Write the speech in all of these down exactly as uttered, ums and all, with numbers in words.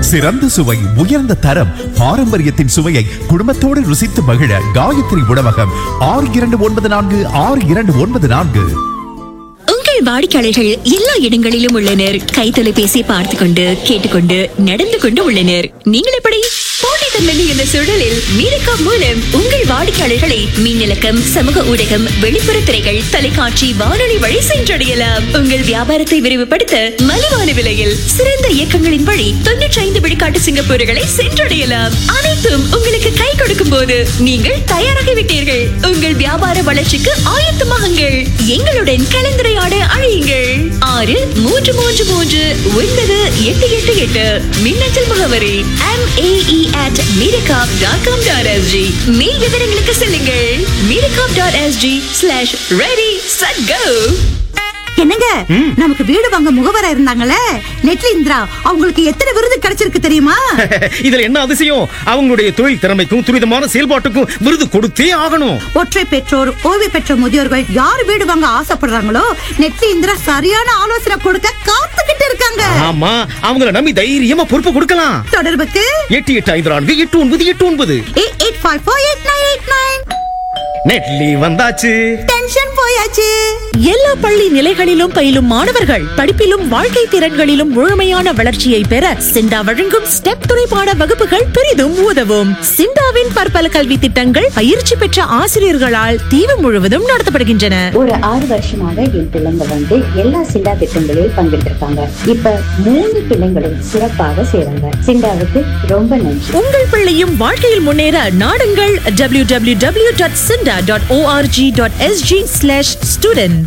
சிறந்த சுவை, உயர்ந்த தரம், பாரம்பரியத்தின் சுவையை குடும்பத்தோடு ருசித்து மகிழ காயத்ரி உணவகம். ஆறு இரண்டு ஒன்பது நான்கு ஆறு இரண்டு ஒன்பது நான்கு. உங்கள் வாடிக்கையாளர்கள் எல்லா இடங்களிலும் உள்ளனர். கை தொலைபேசி பார்த்து கொண்டு கேட்டுக்கொண்டு நடந்து கொண்டு உள்ளனர். நீங்கள் எப்படி? போட்டித்தன்மை என்ற சூழலில் மீரக்கா மூலம் உங்கள் வாடிக்கையாளர்களை மின்னலக்கம், சமூக ஊடகம், வெளிப்புற திரைகள், தொலைக்காட்சி, வானொலி வழி சென்றடையலாம். உங்கள் வியாபாரத்தை விரிவுபடுத்த மலிவான விலையில் சிறந்த இயக்கங்களின் வழி தொன்னூற்றி ஐந்து விழுக்காட்டு சிங்கப்பூர்களை சென்றடையலாம். அனைத்தும் உங்களுக்கு கை கொடுக்கும் போது நீங்கள் தயாராகிவிட்டீர்கள். உங்கள் வியாபார வளர்ச்சிக்கு ஆயத்தமாகுங்கள். எங்களுடன் கலந்துரையாட அழையுங்கள். ஆறு மூன்று மூன்று மூன்று ஒன்பது எட்டு எட்டு எட்டு. மின்னஞ்சல் முகவரி M A E at miracop dot com dot s g. மேல் விவரங்களுக்கு செல்லுங்கள். miracop dot s g slash ready set go. என்னங்க, நமக்கு வீடு வாங்க முகவரா இருந்தாங்களே நெட்லி இந்திரா, அவங்களுக்கு எத்தனை விருது கிடைச்சிருக்கு தெரியுமா? இதுல என்ன அதிசயம்? அவங்களுடைய தொழில் திறமைக்கும் துரிதமான செயல்பாட்டுக்கும் விருது கொடுத்தே ஆகணும். ஒற்றை பெற்றோர், ஓய்வு பெற்ற முதியோர்கள் யார் வீடு வாங்க ஆசைப்படுறாங்களோ நெட்லி இந்திரா சரியான ஆலோசனை கொடுக்க காத்துக்கிட்டு இருக்காங்க. ஆமா, அவங்கள நம்பி தைரியமா பொறுப்பு கொடுக்கலாம். தொடர்புக்கு எட்டு எட்டு ஐந்து நான்கு எட்டு ஒன்பது எட்டு ஒன்பது eight eight five four eight nine eight nine. நெட்லி வந்தாச்சு. டென்ஷன் போயாச்சு. எல்லா பள்ளி நிலைகளிலும் பயிலும் மாணவர்கள் படிப்பிலும் வாழ்க்கை திறன்களிலும் முழுமையான வளர்ச்சியை பெற சிண்டா வழங்கும் ஸ்டெப் துணைப்பாட வகுப்புகள் பெரிதும் உதவும். சிண்டாவின் பற்பல கல்வி திட்டங்கள் பயிற்சி பெற்ற ஆசிரியர்களால் தீவு முழுவதும் நடத்தப்படுகின்றன. ஒரு ஆறு வருஷமாக என் பிள்ளைங்க வந்து எல்லா சிண்டா திட்டங்களில் பங்கெடுத்திருக்காங்க. இப்ப மூணு பிள்ளைங்களும் சிறப்பாக சேருங்க. சிண்டாவுக்கு ரொம்ப நன்றி. உங்கள் பிள்ளையும் வாழ்க்கையில் முன்னேற நாடுங்கள் W W W dot சிண்டா dot O R G dot SG slash students.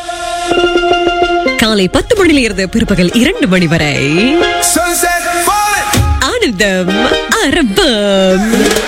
காலை பத்து மணியிலிருந்து பிற்பகல் இரண்டு மணி வரை ஆனந்தம் அரபம்.